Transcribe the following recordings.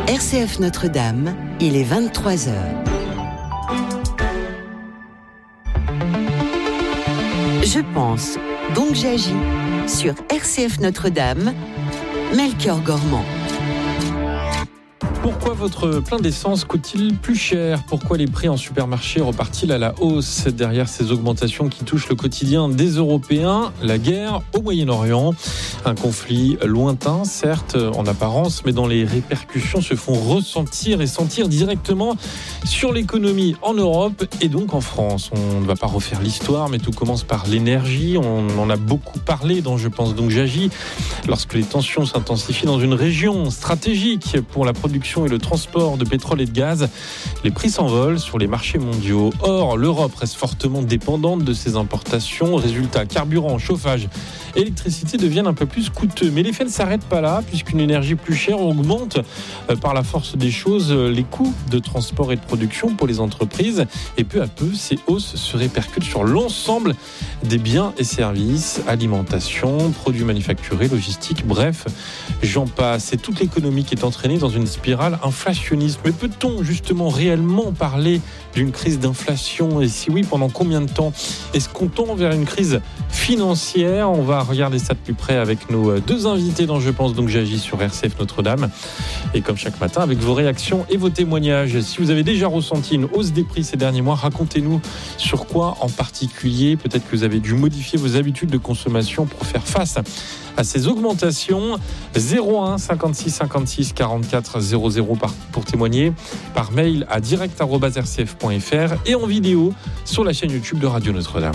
RCF Notre-Dame, il est 23h. Je pense, donc j'agis, sur RCF Notre-Dame, Melchior Gormand. Pourquoi votre plein d'essence coûte-t-il plus cher ? Pourquoi les prix en supermarché repartent-ils à la hausse ? Derrière ces augmentations qui touchent le quotidien des Européens, la guerre au Moyen-Orient. Un conflit lointain, certes, en apparence, mais dont les répercussions se font ressentir et sentir directement sur l'économie en Europe et donc en France. On ne va pas refaire l'histoire, mais tout commence par l'énergie. On en a beaucoup parlé dans Je pense donc j'agis. Lorsque les tensions s'intensifient dans une région stratégique pour la production et le transport de pétrole et de gaz, les prix s'envolent sur les marchés mondiaux. Or, l'Europe reste fortement dépendante de ces importations. Résultat, carburant, chauffage, électricité deviennent un peu plus coûteux. Mais l'effet ne s'arrête pas là, puisqu'une énergie plus chère augmente par la force des choses les coûts de transport et de production pour les entreprises. Et peu à peu, ces hausses se répercutent sur l'ensemble des biens et services, alimentation, produits manufacturés, logistique, bref, j'en passe. C'est toute l'économie qui est entraînée dans une spirale inflationniste. Mais peut-on justement réellement parler d'une crise d'inflation ? Et si oui, pendant combien de temps ? Est-ce qu'on tend vers une crise financière ? On va regarder ça de plus près avec nos deux invités dans Je pense donc j'agis sur RCF Notre-Dame. Et comme chaque matin, avec vos réactions et vos témoignages. Si vous avez déjà ressenti une hausse des prix ces derniers mois, racontez-nous sur quoi en particulier. Peut-être que vous avez dû modifier vos habitudes de consommation pour faire face à ces augmentations. 01 56 56 44 00 pour témoigner, par mail à direct@rcf.fr et en vidéo sur la chaîne YouTube de Radio Notre-Dame.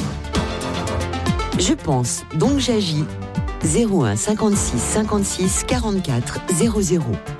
Je pense, donc j'agis. 01 56 56 44 00.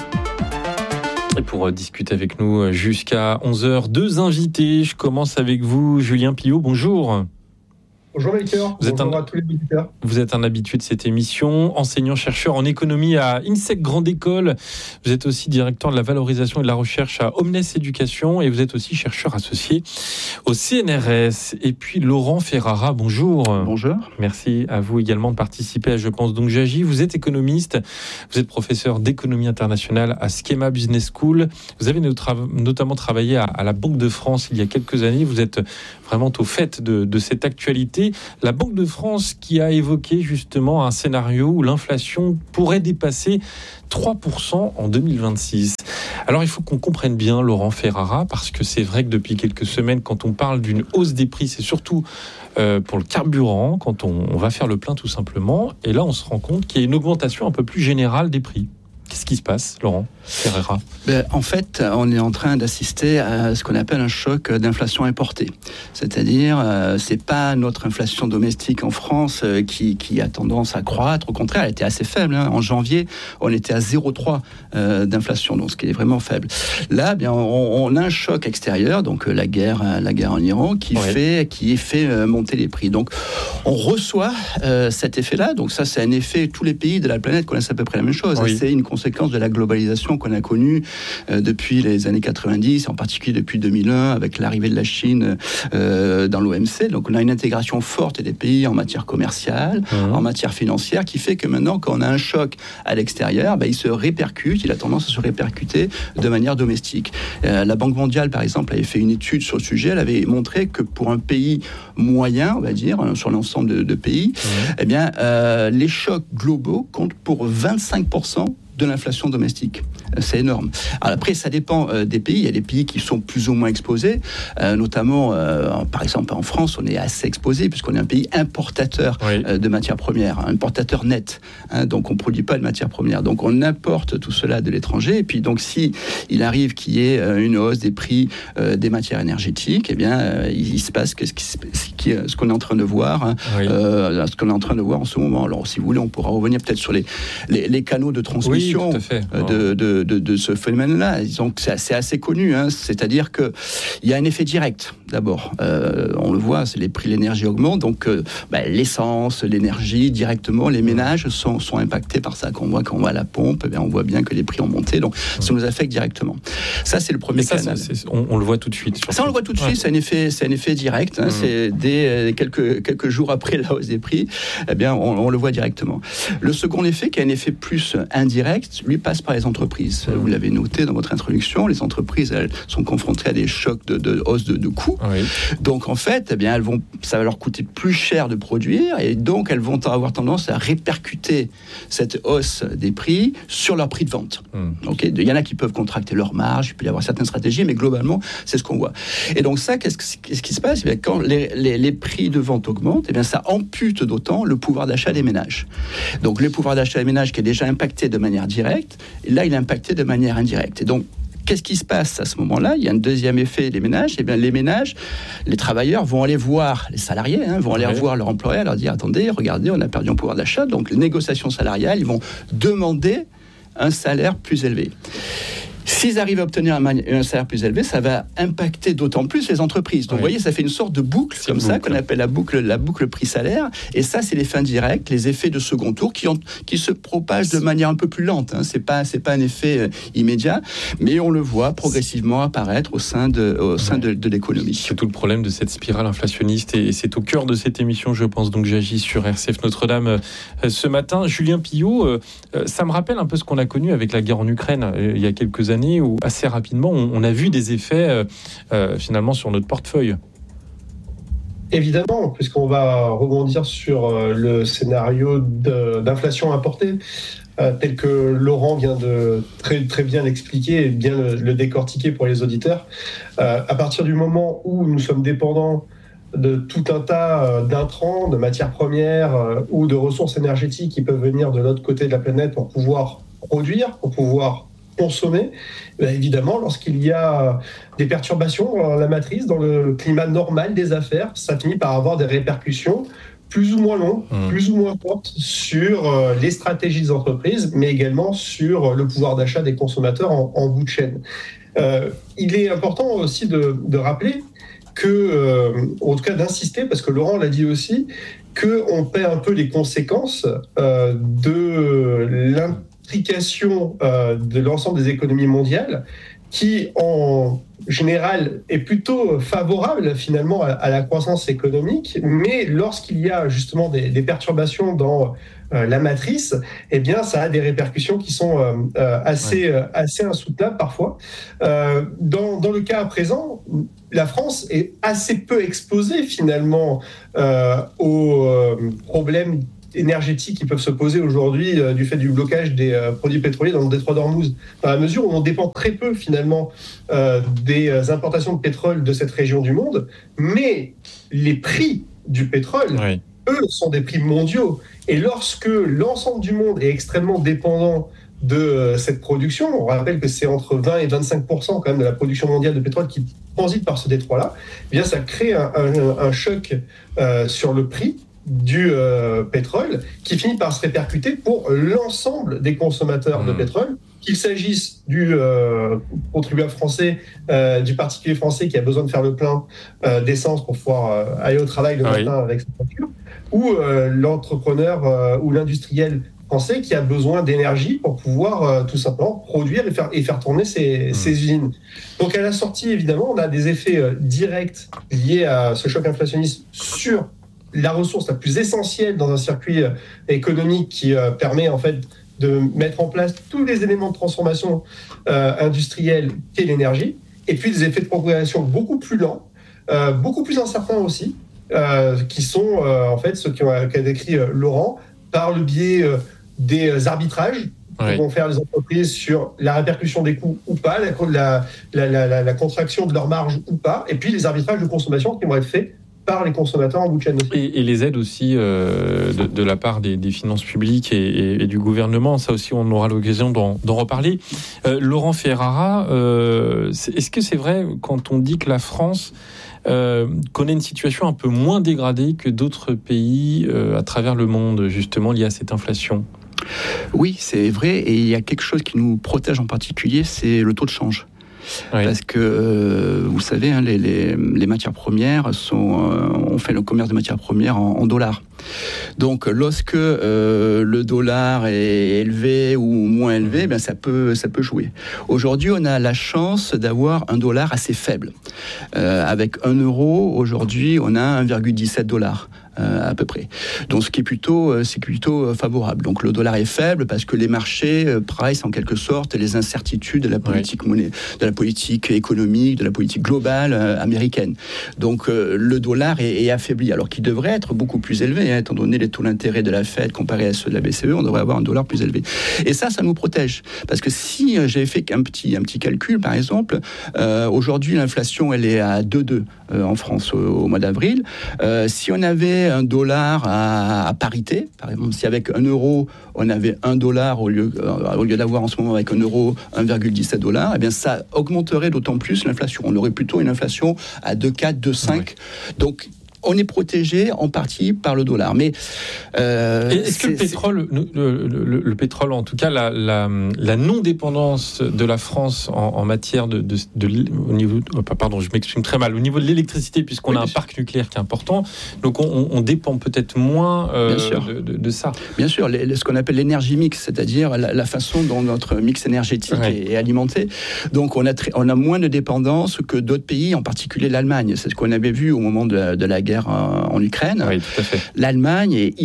Et pour discuter avec nous jusqu'à 11h, deux invités. Je commence avec vous, Julien Pillot. Bonjour. Bonjour Melchior, bonjour à tous les auditeurs. Vous êtes un habitué de cette émission, enseignant-chercheur en économie à INSEC Grande École. Vous êtes aussi directeur de la valorisation et de la recherche à Omnes Éducation et vous êtes aussi chercheur associé au CNRS. Et puis Laurent Ferrara, bonjour. Bonjour. Merci à vous également de participer à Je pense donc j'agis. Vous êtes économiste, vous êtes professeur d'économie internationale à Schema Business School. Vous avez notamment travaillé à la Banque de France il y a quelques années. Vous êtes vraiment au fait de cette actualité. La Banque de France qui a évoqué justement un scénario où l'inflation pourrait dépasser 3% en 2026. Alors il faut qu'on comprenne bien, Laurent Ferrara, parce que c'est vrai que depuis quelques semaines, quand on parle d'une hausse des prix, c'est surtout pour le carburant, quand on va faire le plein tout simplement. Et là, on se rend compte qu'il y a une augmentation un peu plus générale des prix. Qu'est-ce qui se passe, Laurent Ferrara ? En fait, on est en train d'assister à ce qu'on appelle un choc d'inflation importée. C'est-à-dire, c'est pas notre inflation domestique en France qui a tendance à croître. Au contraire, elle était assez faible. En janvier, on était à 0,3 d'inflation, donc ce qui est vraiment faible. Là, bien, on a un choc extérieur, donc la guerre en Iran, qui fait monter les prix. Donc, on reçoit cet effet-là. Donc ça, c'est un effet. Tous les pays de la planète connaissent à peu près la même chose. Oui. C'est une conséquence de la globalisation qu'on a connue depuis les années 90, en particulier depuis 2001, avec l'arrivée de la Chine dans l'OMC. Donc on a une intégration forte des pays en matière commerciale, en matière financière, qui fait que maintenant, quand on a un choc à l'extérieur, il a tendance à se répercuter de manière domestique. La Banque mondiale, par exemple, avait fait une étude sur le sujet. Elle avait montré que pour un pays moyen, on va dire, sur l'ensemble de pays, les chocs globaux comptent pour 25% de l'inflation domestique. C'est énorme. Alors après, ça dépend des pays. Il y a des pays qui sont plus ou moins exposés, notamment, par exemple, en France, on est assez exposé, puisqu'on est un pays importateur de matières premières, importateur net. Donc, on ne produit pas de matières premières. Donc, on importe tout cela de l'étranger. Et puis, donc, si il arrive qu'il y ait une hausse des prix des matières énergétiques, il se passe ce qu'on est en train de voir, ce qu'on est en train de voir en ce moment. Alors, si vous voulez, on pourra revenir peut-être sur les canaux de transmission de ce phénomène-là. Donc c'est assez connu, c'est-à-dire qu'il y a un effet direct. D'abord, on le voit, c'est les prix de l'énergie augmentent, donc l'essence, l'énergie, directement, les ménages sont impactés par ça. Quand on voit à la pompe, on voit bien que les prix ont monté, donc ça nous affecte directement. Ça, c'est le premier canal. On le voit tout de suite. Ça, on le voit tout de suite, c'est un effet direct. C'est et quelques jours après la hausse des prix, eh bien, on le voit directement. Le second effet, qui est un effet plus indirect, lui passe par les entreprises. Vous l'avez noté dans votre introduction, les entreprises, elles sont confrontées à des chocs de hausse de coûts. Oui. Donc, en fait, eh bien, ça va leur coûter plus cher de produire, et donc elles vont avoir tendance à répercuter cette hausse des prix sur leur prix de vente. Okay, il y en a qui peuvent contracter leur marge, il peut y avoir certaines stratégies, mais globalement, c'est ce qu'on voit. Et donc ça, qu'est-ce qui se passe ? Eh bien, quand les prix de vente augmentent, eh bien, ça ampute d'autant le pouvoir d'achat des ménages. Donc le pouvoir d'achat des ménages qui est déjà impacté de manière directe, là, il est impacté de manière indirecte. Et donc, qu'est-ce qui se passe à ce moment-là ? Il y a un deuxième effet des ménages. Eh bien, les ménages, les travailleurs vont aller voir les salariés, vont aller voir leur employeur, leur dire « Attendez, regardez, on a perdu en pouvoir d'achat. » Donc, les négociations salariales, ils vont demander un salaire plus élevé. S'ils arrivent à obtenir un salaire plus élevé, ça va impacter d'autant plus les entreprises. Donc, vous voyez, ça fait une sorte de boucle comme ça, qu'on appelle la boucle prix-salaire. Et ça, c'est l'effet indirect, les effets de second tour qui se propagent de manière un peu plus lente. C'est pas un effet immédiat, mais on le voit progressivement apparaître au sein de l'économie. C'est tout le problème de cette spirale inflationniste, et c'est au cœur de cette émission, je pense. Donc, j'agis sur RCF Notre-Dame ce matin. Julien Pillot, ça me rappelle un peu ce qu'on a connu avec la guerre en Ukraine il y a quelques années, où assez rapidement on a vu des effets finalement sur notre portefeuille. Évidemment, puisqu'on va rebondir sur le scénario d'inflation importée, tel que Laurent vient de très, très bien l'expliquer et bien le décortiquer pour les auditeurs. À partir du moment où nous sommes dépendants de tout un tas d'intrants, de matières premières ou de ressources énergétiques qui peuvent venir de l'autre côté de la planète pour pouvoir produire, pour pouvoir consommer, évidemment, lorsqu'il y a des perturbations dans la matrice, dans le climat normal des affaires, ça finit par avoir des répercussions plus ou moins longues, plus ou moins fortes sur les stratégies des entreprises, mais également sur le pouvoir d'achat des consommateurs en bout de chaîne. Il est important aussi de rappeler en tout cas d'insister, parce que Laurent l'a dit aussi, qu'on paie un peu les conséquences de l'implication de l'ensemble des économies mondiales, qui en général est plutôt favorable finalement à la croissance économique, mais lorsqu'il y a justement des perturbations dans la matrice, eh bien ça a des répercussions qui sont assez insoutenables parfois. Dans le cas à présent, la France est assez peu exposée finalement aux problèmes énergétiques qui peuvent se poser aujourd'hui du fait du blocage des produits pétroliers dans le détroit d'Ormuz, dans la mesure où on dépend très peu finalement des importations de pétrole de cette région du monde, mais les prix du pétrole, eux, sont des prix mondiaux. Et lorsque l'ensemble du monde est extrêmement dépendant de cette production, on rappelle que c'est entre 20 et 25% quand même de la production mondiale de pétrole qui transite par ce détroit-là, eh bien ça crée un choc sur le prix du pétrole qui finit par se répercuter pour l'ensemble des consommateurs de pétrole, qu'il s'agisse du contribuable français, du particulier français qui a besoin de faire le plein d'essence pour pouvoir aller au travail le matin avec sa voiture, ou l'entrepreneur ou l'industriel français qui a besoin d'énergie pour pouvoir tout simplement produire et faire tourner ses usines. Donc à la sortie, évidemment, on a des effets directs liés à ce choc inflationniste sur la ressource la plus essentielle dans un circuit économique qui permet en fait de mettre en place tous les éléments de transformation industrielle qu'est l'énergie, et puis des effets de propagation beaucoup plus lents, beaucoup plus incertains aussi, qui sont en fait ceux qu'a décrit Laurent, par le biais des arbitrages que vont faire les entreprises sur la répercussion des coûts ou pas, la contraction de leur marge ou pas, et puis les arbitrages de consommation qui vont être faits par les consommateurs en bout de chaîne aussi. Et les aides aussi de la part des finances publiques et du gouvernement, ça aussi on aura l'occasion d'en reparler. Laurent Ferrara, est-ce que c'est vrai quand on dit que la France connaît une situation un peu moins dégradée que d'autres pays à travers le monde, justement liée à cette inflation ? Oui, c'est vrai, et il y a quelque chose qui nous protège en particulier, c'est le taux de change. Parce que, vous savez, les matières premières on fait le commerce de matières premières en dollars. Donc, lorsque le dollar est élevé ou moins élevé, ben, ça peut jouer. Aujourd'hui, on a la chance d'avoir un dollar assez faible. Avec 1 euro, aujourd'hui, on a 1,17 $. À peu près. Donc, ce qui est plutôt favorable. Donc, le dollar est faible parce que les marchés price en quelque sorte les incertitudes de la politique de la politique économique, de la politique globale américaine. Donc, le dollar est affaibli, alors qu'il devrait être beaucoup plus élevé, étant donné les taux d'intérêt de la Fed comparés à ceux de la BCE, on devrait avoir un dollar plus élevé. Et ça nous protège. Parce que si j'avais fait un petit calcul, par exemple, aujourd'hui, l'inflation, elle est à 2,2 en France au mois d'avril. Si on avait un dollar à parité, par exemple, si avec 1 euro, on avait $1 au lieu d'avoir en ce moment avec 1 euro 1,17 $, eh bien ça augmenterait d'autant plus l'inflation. On aurait plutôt une inflation à 2,4, 2,5. Ouais. Donc, on est protégé en partie par le dollar. Mais est-ce que le pétrole, en tout cas la non-dépendance de la France en matière au niveau, pardon, je m'exprime très mal, au niveau de l'électricité, puisqu'on a un parc nucléaire qui est important, donc on dépend peut-être moins de ça. Bien sûr, ce qu'on appelle l'énergie mix, c'est-à-dire la façon dont notre mix énergétique est alimenté. Donc on a moins de dépendance que d'autres pays, en particulier l'Allemagne. C'est ce qu'on avait vu au moment de la guerre en Ukraine. Oui, tout à fait. L'Allemagne est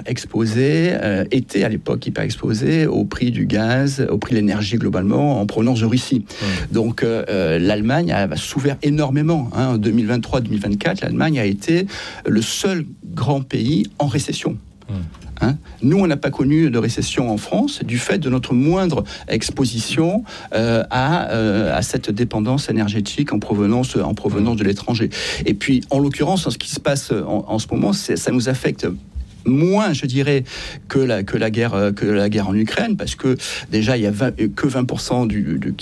était à l'époque hyper exposée au prix du gaz, au prix de l'énergie globalement en provenance de Russie. Donc l'Allemagne a souffert énormément. En 2023-2024, l'Allemagne a été le seul grand pays en récession. Nous, on n'a pas connu de récession en France du fait de notre moindre exposition à cette dépendance énergétique en provenance de l'étranger. Et puis, en l'occurrence, ce qui se passe en ce moment, ça nous affecte moins, je dirais, que la guerre en Ukraine, parce que déjà il y a que 20% du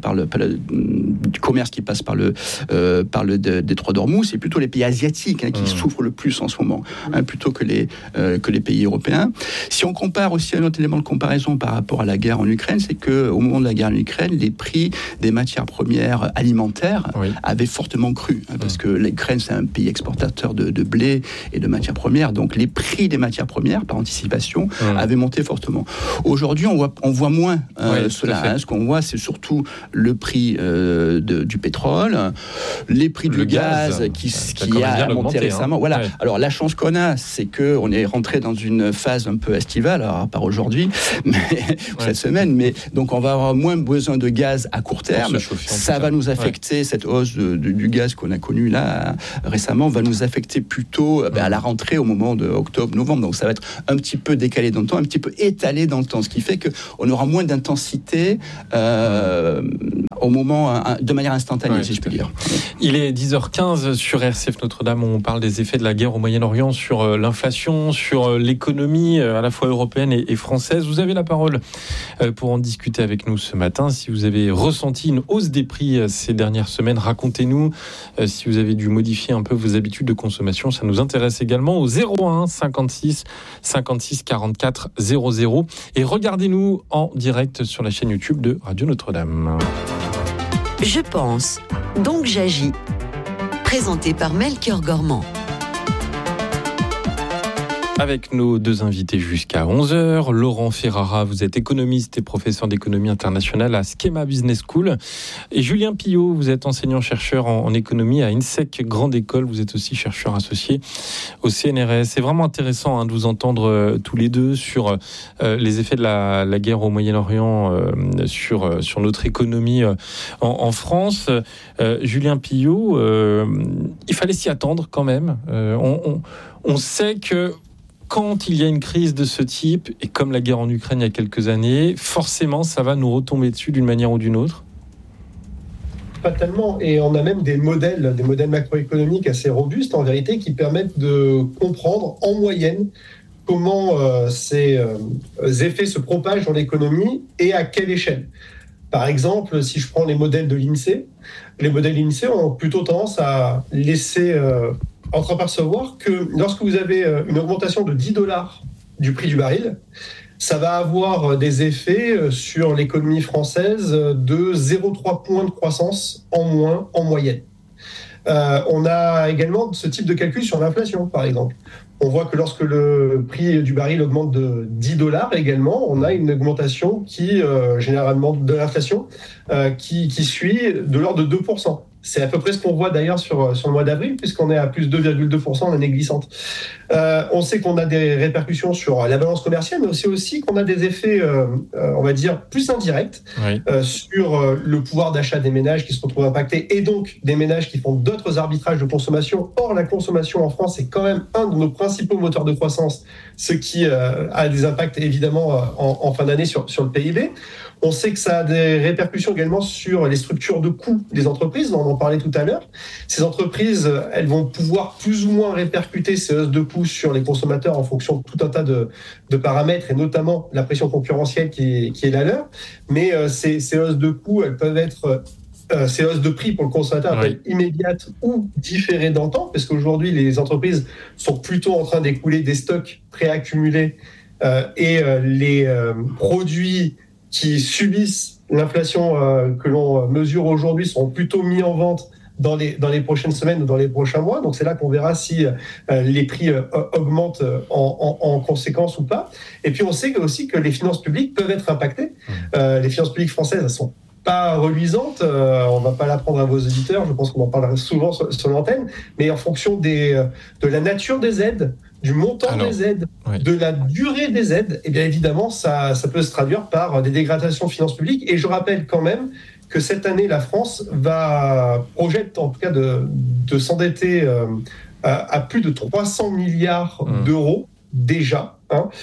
commerce qui passe par le détroit d'Ormuz. C'est plutôt les pays asiatiques qui souffrent le plus en ce moment, plutôt que les pays européens. Si on compare aussi un autre élément de comparaison par rapport à la guerre en Ukraine, c'est que au moment de la guerre en Ukraine, les prix des matières premières alimentaires avaient fortement cru, parce que l'Ukraine c'est un pays exportateur de blé et de matières premières, donc les prix des matières premières, par anticipation, avait monté fortement. Aujourd'hui, on voit moins cela. Ce qu'on voit, c'est surtout le prix du pétrole, les prix du gaz qui a monté récemment. Voilà. Ouais. Alors, la chance qu'on a, c'est qu'on est rentré dans une phase un peu estivale, alors à part aujourd'hui, cette semaine, mais donc on va avoir moins besoin de gaz à court terme. Ça va nous affecter, cette hausse du gaz qu'on a connue là récemment, va nous affecter plutôt à la rentrée au moment de octobre, novembre. Donc ça va être un petit peu décalé dans le temps, un petit peu étalé dans le temps, ce qui fait qu'on aura moins d'intensité au moment, de manière instantanée, si je peux dire. Il est 10h15 sur RCF Notre-Dame. On parle des effets de la guerre au Moyen-Orient sur l'inflation, sur l'économie à la fois européenne et française. Vous avez la parole pour en discuter avec nous ce matin. Si vous avez ressenti une hausse des prix ces dernières semaines, racontez-nous. Si vous avez dû modifier un peu vos habitudes de consommation, ça nous intéresse également au 01 56 56 44 00. Et regardez-nous en direct sur la chaîne YouTube de Radio Notre-Dame. Je pense, donc j'agis. Présenté par Melchior Gormand. Avec nos deux invités jusqu'à 11h. Laurent Ferrara, vous êtes économiste et professeur d'économie internationale à Schema Business School. Et Julien Pillot, vous êtes enseignant-chercheur en économie à INSEC Grande École. Vous êtes aussi chercheur associé au CNRS. C'est vraiment intéressant de vous entendre tous les deux sur les effets de la guerre au Moyen-Orient sur notre économie en France. Julien Pillot, il fallait s'y attendre quand même. On sait que quand il y a une crise de ce type, et comme la guerre en Ukraine il y a quelques années, forcément, ça va nous retomber dessus d'une manière ou d'une autre. Pas tellement. Et on a même des modèles macroéconomiques assez robustes, en vérité, qui permettent de comprendre, en moyenne, comment ces effets se propagent dans l'économie et à quelle échelle. Par exemple, si je prends les modèles de l'INSEE, les modèles de l'INSEE ont plutôt tendance à laisser entreapercevoir que lorsque vous avez une augmentation de $10 du prix du baril, ça va avoir des effets sur l'économie française de 0,3 points de croissance en moins en moyenne. On a également ce type de calcul sur l'inflation, par exemple. On voit que lorsque le prix du baril augmente de $10 également, on a une augmentation qui, généralement, de l'inflation qui suit de l'ordre de 2%. C'est à peu près ce qu'on voit d'ailleurs sur le mois d'avril, puisqu'on est à plus 2,2% en année glissante. On sait qu'on a des répercussions sur la balance commerciale, mais aussi qu'on a des effets, on va dire, plus indirects sur le pouvoir d'achat des ménages qui se retrouvent impactés, et donc des ménages qui font d'autres arbitrages de consommation. Or, la consommation en France est quand même un de nos principaux moteurs de croissance, ce qui a des impacts évidemment en fin d'année sur le PIB. On sait que ça a des répercussions également sur les structures de coûts des entreprises, on en parlait tout à l'heure. Ces entreprises, elles vont pouvoir plus ou moins répercuter ces hausses de coûts sur les consommateurs en fonction de tout un tas de paramètres, et notamment la pression concurrentielle qui est la leur. Mais ces hausses de coûts, elles peuvent être... ces hausses de prix pour le consommateur peuvent être immédiates ou différées dans le temps, parce qu'aujourd'hui, les entreprises sont plutôt en train d'écouler des stocks préaccumulés et les produits qui subissent l'inflation que l'on mesure aujourd'hui seront plutôt mis en vente dans les prochaines semaines ou dans les prochains mois. Donc c'est là qu'on verra si les prix augmentent en conséquence ou pas. Et puis on sait aussi que les finances publiques peuvent être impactées. Les finances publiques françaises, elles sont pas reluisante, on va pas l'apprendre à vos auditeurs, je pense qu'on en parlera souvent sur l'antenne, mais en fonction de la nature des aides, du montant des aides, de la durée des aides, et bien évidemment ça peut se traduire par des dégradations de finances publiques. Et je rappelle quand même que cette année la France projette en tout cas de s'endetter à plus de 300 milliards d'euros déjà.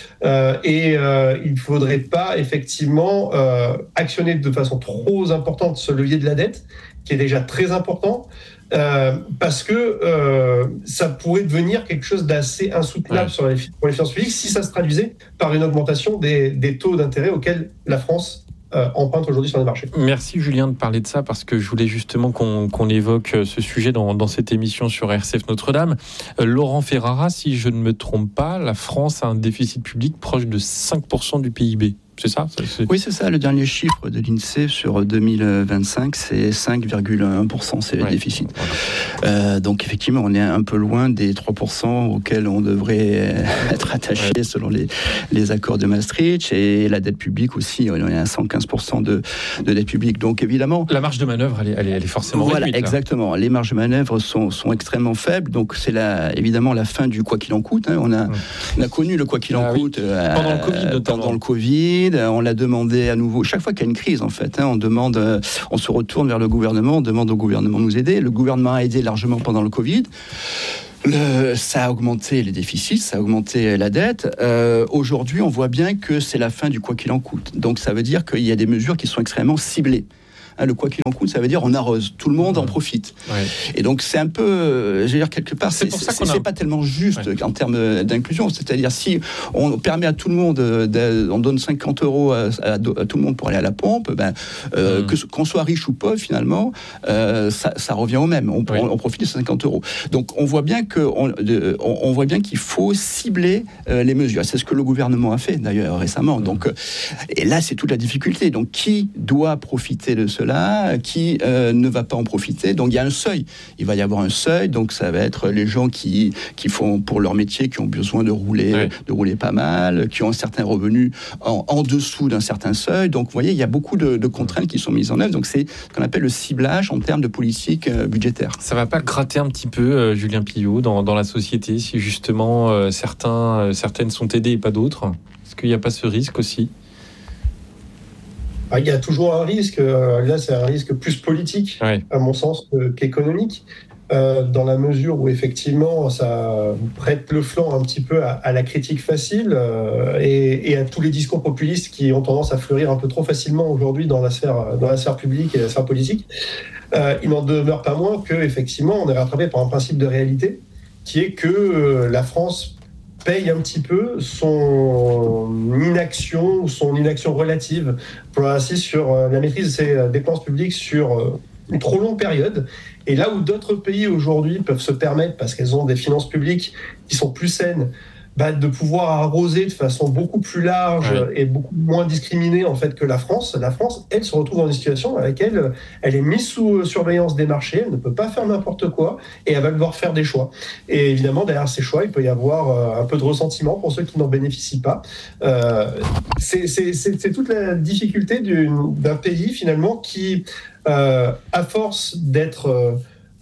Il ne faudrait pas effectivement actionner de façon trop importante ce levier de la dette, qui est déjà très important, parce que ça pourrait devenir quelque chose d'assez insoutenable pour les finances publiques si ça se traduisait par une augmentation des taux d'intérêt auxquels la France emprunte aujourd'hui sur les marchés. Merci Julien de parler de ça, parce que je voulais justement qu'on évoque ce sujet dans cette émission sur RCF Notre-Dame. Laurent Ferrara, si je ne me trompe pas, la France a un déficit public proche de 5% du PIB. C'est ça ? Oui, c'est ça. Le dernier chiffre de l'INSEE sur 2025, c'est 5,1%, c'est le déficit. Voilà. Donc effectivement, on est un peu loin des 3% auxquels on devrait être attaché selon les accords de Maastricht. Et la dette publique aussi, on est à 115% de dette publique. Donc évidemment... La marge de manœuvre, elle est forcément réduite. Voilà, exactement. Les marges de manœuvre sont extrêmement faibles. Donc c'est évidemment la fin du quoi qu'il en coûte. On a connu le quoi qu'il en coûte pendant le Covid, notamment. Pendant le Covid. On l'a demandé à nouveau. Chaque fois qu'il y a une crise, en fait, on se retourne vers le gouvernement, on demande au gouvernement de nous aider. Le gouvernement a aidé largement pendant le Covid. Ça a augmenté les déficits, ça a augmenté la dette. Aujourd'hui, on voit bien que c'est la fin du quoi qu'il en coûte. Donc, ça veut dire qu'il y a des mesures qui sont extrêmement ciblées. Le quoi qu'il en coûte, ça veut dire on arrose, tout le monde en profite. Et donc c'est un peu, je veux dire quelque part, c'est pas tellement juste en termes d'inclusion. C'est-à-dire si on permet à tout le monde, on donne 50 € à tout le monde pour aller à la pompe, qu'on soit riche ou pauvre finalement, ça revient au même. On profite de 50 €. Donc on voit bien qu'il faut cibler les mesures. C'est ce que le gouvernement a fait d'ailleurs récemment. Donc et là c'est toute la difficulté. Donc qui doit profiter de cela? Qui ne va pas en profiter. Donc il y a un seuil. Il va y avoir un seuil. Donc ça va être les gens qui font pour leur métier, qui ont besoin de rouler pas mal, qui ont un certain revenu en dessous d'un certain seuil. Donc vous voyez, il y a beaucoup de contraintes qui sont mises en œuvre. Donc c'est ce qu'on appelle le ciblage en termes de politique budgétaire. Ça va pas gratter un petit peu, Julien Pillot, dans la société, si justement certaines sont aidées et pas d'autres? Est-ce qu'il n'y a pas ce risque aussi? Il y a toujours un risque, là c'est un risque plus politique, à mon sens, qu'économique, dans la mesure où effectivement ça prête le flanc un petit peu à la critique facile et à tous les discours populistes qui ont tendance à fleurir un peu trop facilement aujourd'hui dans la sphère publique et la sphère politique. Il n'en demeure pas moins qu'effectivement on est rattrapé par un principe de réalité qui est que la France paye un petit peu son inaction relative, pour ainsi sur la maîtrise de ses dépenses publiques sur une trop longue période. Et là où d'autres pays aujourd'hui peuvent se permettre, parce qu'elles ont des finances publiques qui sont plus saines, de pouvoir arroser de façon beaucoup plus large et beaucoup moins discriminée en fait que la France. La France, elle se retrouve dans une situation dans laquelle elle est mise sous surveillance des marchés, elle ne peut pas faire n'importe quoi et elle va devoir faire des choix. Et évidemment, derrière ces choix, il peut y avoir un peu de ressentiment pour ceux qui n'en bénéficient pas. C'est toute la difficulté d'un pays finalement qui, à force d'être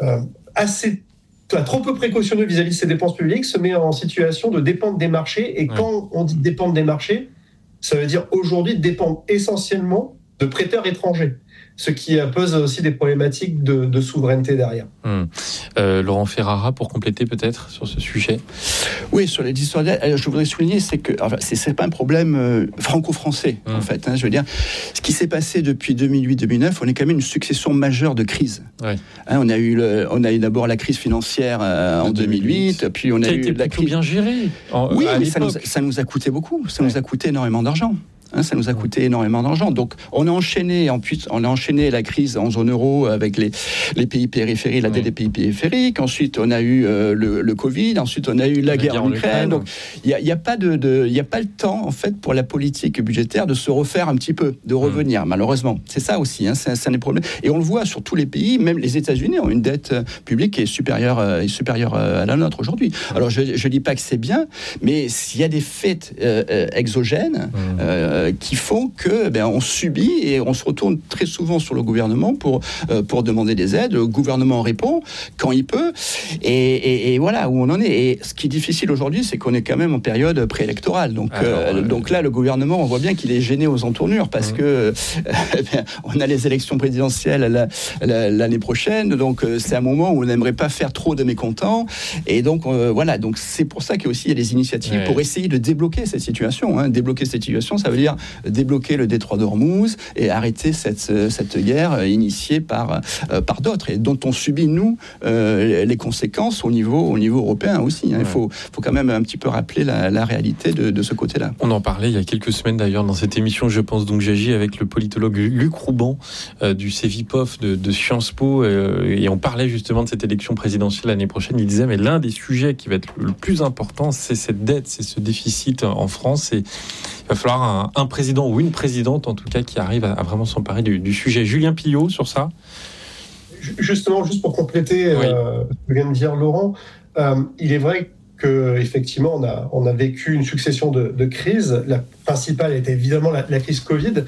trop peu précautionneux vis-à-vis de ses dépenses publiques, se met en situation de dépendre des marchés. Et quand on dit dépendre des marchés, ça veut dire aujourd'hui dépendre essentiellement de prêteurs étrangers, ce qui pose aussi des problématiques de souveraineté derrière. Laurent Ferrara, pour compléter peut-être sur ce sujet. Oui, sur les histoires d'aide, je voudrais souligner, c'est que c'est pas un problème franco-français, en fait. Je veux dire, ce qui s'est passé depuis 2008-2009, on est quand même une succession majeure de crises. On a eu d'abord la crise financière en 2008, puis on a eu la crise bien gérée. Oui, mais ça nous a coûté beaucoup. Ça nous a coûté énormément d'argent. Ça nous a coûté énormément d'argent. Donc, on a enchaîné la crise en zone euro avec les pays périphériques, la dette des pays périphériques. Ensuite, on a eu le Covid. Ensuite, on a eu la guerre en Ukraine. Donc, il n'y a pas le temps, en fait, pour la politique budgétaire de se refaire un petit peu, de revenir, malheureusement. C'est ça aussi, c'est un des problèmes. Et on le voit sur tous les pays, même les États-Unis ont une dette publique qui est supérieure à la nôtre aujourd'hui. Alors, je ne dis pas que c'est bien, mais s'il y a des faits exogènes, qui font que on subit et on se retourne très souvent sur le gouvernement pour demander des aides. Le gouvernement répond quand il peut et voilà où on en est. Et ce qui est difficile aujourd'hui, c'est qu'on est quand même en période préélectorale. Donc là, le gouvernement, on voit bien qu'il est gêné aux entournures parce que on a les élections présidentielles l'année prochaine. Donc c'est un moment où on n'aimerait pas faire trop de mécontents. Et donc voilà. Donc c'est pour ça qu'il y a des initiatives pour essayer de débloquer cette situation. Débloquer cette situation, ça veut dire débloquer le détroit d'Ormuz et arrêter cette guerre initiée par d'autres et dont on subit, nous, les conséquences au niveau européen aussi. Il faut quand même un petit peu rappeler la réalité de ce côté-là. On en parlait il y a quelques semaines d'ailleurs dans cette émission Je pense donc j'agis avec le politologue Luc Rouban du CEVIPOF de Sciences Po et on parlait justement de cette élection présidentielle l'année prochaine. Il disait mais l'un des sujets qui va être le plus important, c'est cette dette, c'est ce déficit en France et il va falloir un président ou une présidente en tout cas qui arrive à vraiment s'emparer du sujet. Julien Pillot sur ça. Justement, juste pour compléter ce que vient de dire Laurent, il est vrai qu'effectivement on a vécu une succession de crises. La principale était évidemment la crise Covid,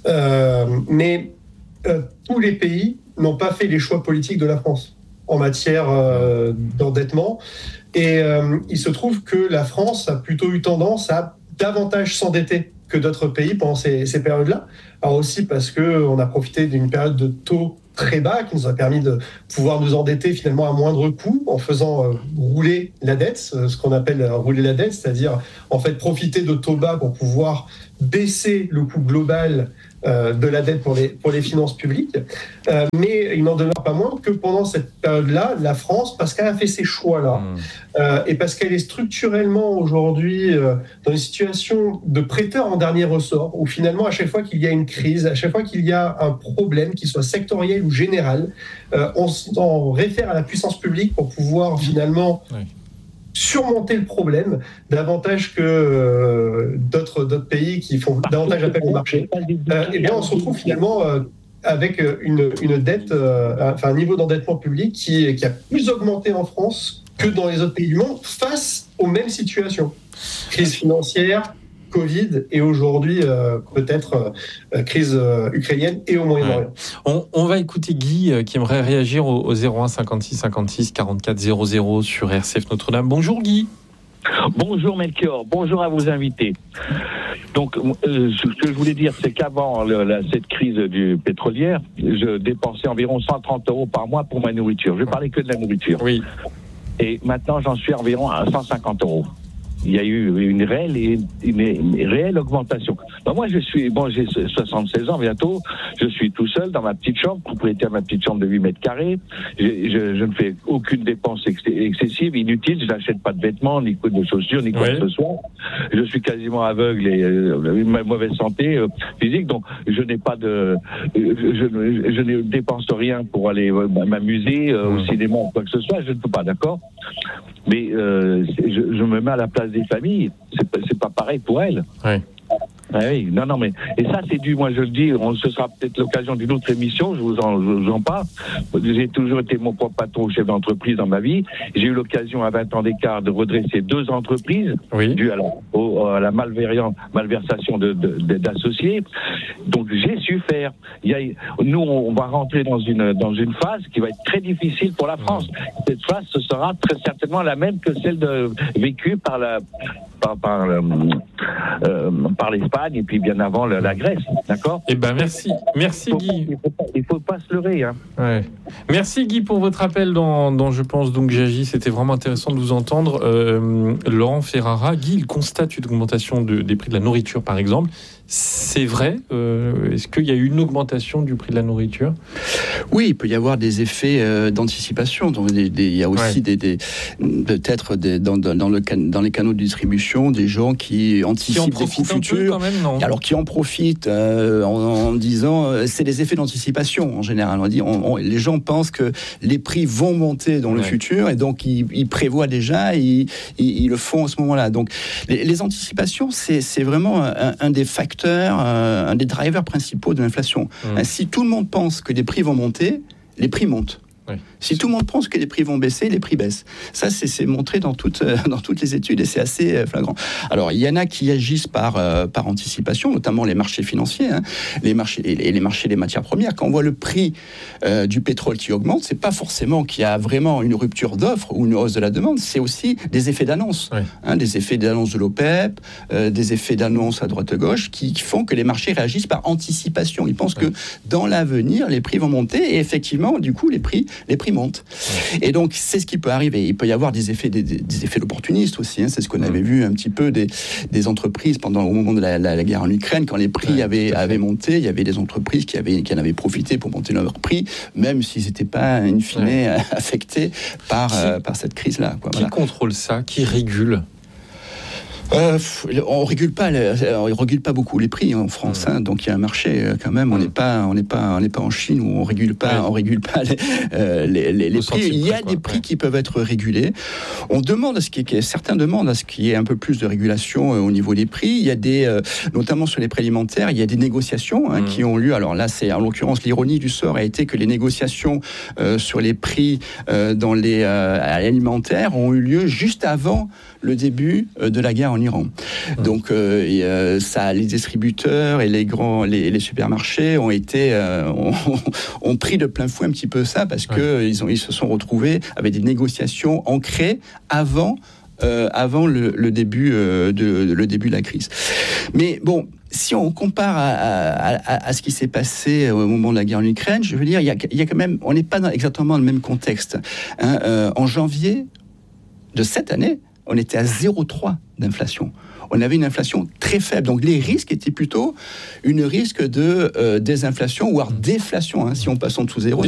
mais tous les pays n'ont pas fait les choix politiques de la France en matière d'endettement et il se trouve que la France a plutôt eu tendance à davantage s'endetter que d'autres pays pendant ces périodes-là. Alors aussi parce qu'on a profité d'une période de taux très bas qui nous a permis de pouvoir nous endetter finalement à moindre coût en faisant rouler la dette, ce qu'on appelle rouler la dette, c'est-à-dire en fait profiter de taux bas pour pouvoir baisser le coût global de la dette pour les finances publiques. Mais il n'en demeure pas moins que pendant cette période-là, la France, parce qu'elle a fait ces choix-là, et parce qu'elle est structurellement aujourd'hui dans une situation de prêteur en dernier ressort, où finalement, à chaque fois qu'il y a une crise, à chaque fois qu'il y a un problème, qu'il soit sectoriel ou général, on s'en réfère à la puissance publique pour pouvoir finalement surmonter le problème davantage que d'autres pays qui font davantage appel au marché. Et bien on se retrouve finalement avec une dette, un niveau d'endettement public qui a plus augmenté en France que dans les autres pays du monde face aux mêmes situations. Crise financière, Covid et aujourd'hui peut-être crise ukrainienne et au Moyen-Orient. On va écouter Guy qui aimerait réagir au 01 56 56 44 00 sur RCF Notre-Dame. Bonjour Guy. Bonjour Melchior, bonjour à vos invités. Donc, ce que je voulais dire, c'est qu'avant cette crise pétrolière, je dépensais environ 130 € par mois pour ma nourriture. Je parlais que de la nourriture. Oui. Et maintenant, j'en suis environ à 150 €. Il y a eu une réelle augmentation. Donc moi, j'ai 76 ans bientôt. Je suis tout seul dans ma petite chambre, propriétaire de ma petite chambre de 8 mètres carrés. Je ne fais aucune dépense excessive, inutile. Je n'achète pas de vêtements, ni de chaussures, ni quoi que ce soit. Je suis quasiment aveugle et ma mauvaise santé physique. Donc je n'ai pas je ne dépense rien pour aller m'amuser au cinéma ou quoi que ce soit. Je ne peux pas, d'accord. Mais je me mets à la place des familles, c'est pas pareil pour elles. Ouais. Ah oui, non, mais et ça c'est dû, moi je le dis, ce sera peut-être l'occasion d'une autre émission, je vous en parle. J'ai toujours été mon propre patron, chef d'entreprise dans ma vie. J'ai eu l'occasion à 20 ans d'écart de redresser 2 entreprises dû à la malversation d'associés. Donc j'ai su faire. Nous on va rentrer dans une phase qui va être très difficile pour la France. Cette phase ce sera très certainement la même que celle vécue par l'Espagne et puis bien avant la Grèce, d'accord ? Eh ben merci Guy. Il faut pas se leurrer, hein. Ouais. Merci Guy pour votre appel dans Je pense donc j'agis. C'était vraiment intéressant de vous entendre. Laurent Ferrara, Guy, il constate une augmentation des prix de la nourriture, par exemple. C'est vrai. Est-ce qu'il y a eu une augmentation du prix de la nourriture ? Oui, il peut y avoir des effets d'anticipation. Donc, il y a aussi peut-être dans les canaux de distribution des gens qui anticipent des coûts futurs. Alors qui en profitent en disant c'est des effets d'anticipation en général. On dit les gens pensent que les prix vont monter dans le futur et donc ils prévoient déjà, ils le font à ce moment-là. Donc les anticipations, c'est vraiment un des facteurs, un des drivers principaux de l'inflation. Si tout le monde pense que les prix vont monter, les prix montent. Oui. Si tout le monde pense que les prix vont baisser, les prix baissent. Ça, c'est montré dans toutes les études et c'est assez flagrant. Alors, il y en a qui agissent par anticipation, notamment les marchés financiers, les marchés des matières premières. Quand on voit le prix du pétrole qui augmente, c'est pas forcément qu'il y a vraiment une rupture d'offre ou une hausse de la demande, c'est aussi des effets d'annonce. Des effets d'annonce de l'OPEP, des effets d'annonce à droite à gauche qui font que les marchés réagissent par anticipation. Ils pensent que dans l'avenir, les prix vont monter et effectivement, du coup, les prix montent. Et donc, c'est ce qui peut arriver. Il peut y avoir des effets d'opportunistes aussi. C'est ce qu'on avait vu un petit peu des entreprises au moment de la guerre en Ukraine. Quand les prix avaient monté, il y avait des entreprises qui en avaient profité pour monter leur prix, même s'ils n'étaient pas, in fine, affectés par cette crise-là. Qui contrôle ça ? Qui régule ? On régule pas beaucoup les prix en France, donc il y a un marché quand même. On n'est pas en Chine où on régule pas les prix. Il y a des prix qui peuvent être régulés. Certains demandent à ce qu'il y ait un peu plus de régulation au niveau des prix. Il y a notamment sur les prix alimentaires, il y a des négociations qui ont lieu. Alors là, c'est en l'occurrence l'ironie du sort a été que les négociations sur les prix dans les alimentaires ont eu lieu juste avant le début de la guerre en Iran. Donc les distributeurs et les supermarchés ont pris de plein fouet un petit peu ça parce que ils se sont retrouvés avec des négociations ancrées avant le début de la crise. Mais bon, si on compare à ce qui s'est passé au moment de la guerre en Ukraine, je veux dire, il y a quand même, on n'est pas exactement dans le même contexte. En janvier de cette année, on était à 0,3 d'inflation. On avait une inflation très faible. Donc les risques étaient plutôt une risque de désinflation, voire déflation. Si on passe en dessous zéro,